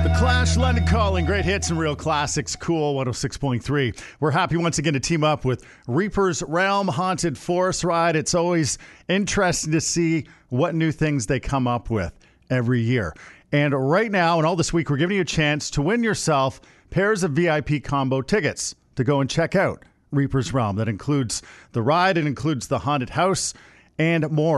Clash, London Calling, great hits and real classics. Cool 106.3. We're happy once again to team up with Reaper's Realm Haunted Forest Ride. It's always interesting to see what new things they come up with every year. And right now and all this week, we're giving you a chance to win yourself pairs of VIP combo tickets to go and check out Reaper's Realm. That includes the ride, it includes the haunted house, and more.